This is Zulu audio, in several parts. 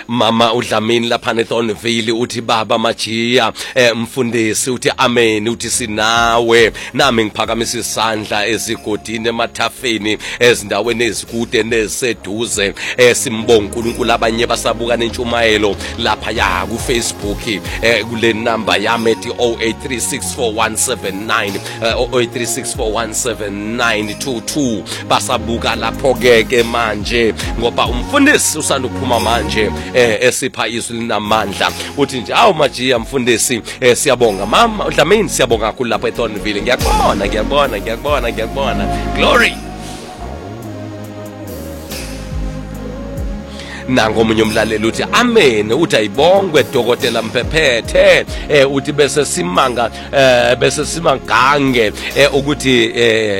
mama uDlamini lapha neThornville uthi baba Majiya mfundisi uthi amen uthi sinawe nami ngiphakamisa isandla esigodini emathafeni ezindaweni ezikude neseduze simbonga uNkulunkulu abanye basabuka nentshumayelo lapha ya ku Facebook kule number yami ethi 08364179 0836417922 basabuka lapho ke manje ngoba umfundisi usanda ukuphuma manje esipha izwi linamandla uthi nje awu Majiya mfundisi siyabonga mama uDlamini siyabonga kakhulu lapha eThornville ngiyakubona glory nango omunye umlaleli uthi amen uthi ayibongwe dokotela Mphephethe uthi bese simangange ukuthi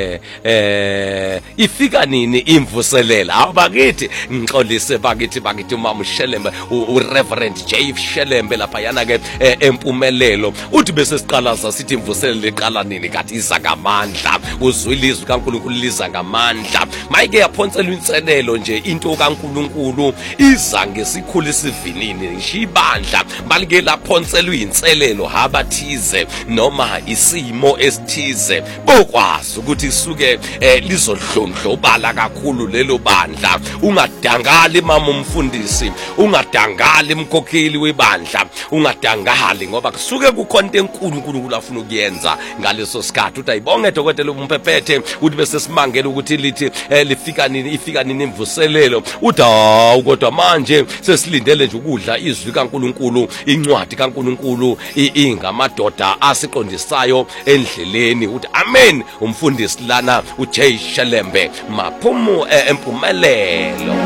ifika nini imvuselela abakithi ngixolise bakithi umama uShelembe uReverend J Shelembe lapha yana ke empumelelo uthi bese siqalaza sithi imvuselela iqala nini kathi iza ngamandla uzwilizwe kaNkulunkulu liza ngamandla mayike yaphonselwa inselelo nje into kaNkulunkulu iza ngesikhulu isivinini ngishibandla balike laphonselwa inselelo habathize noma isimo esithize bokwazi ukuthi isuke lizodlondlobala kakhulu lelo bandla ungadangali mama umfundisi ungadangali mkhokheli webandla ungadangali ngoba kusuke kukhona enkulu uNkulunkulu afuna ukuyenza ngaleso sikhathi uthi ayibonge dokotela Mphephethe uthi bese simangela ukuthi lithi ifika nini imvuselelo uthi kodwa manje sesilindele nje ukudla izwi kaNkulunkulu incwadi kaNkulunkulu ingamadoda asiqondisayo endleleni uthi amen umfundisi lana uJ Shelembe maphumu empumelelo.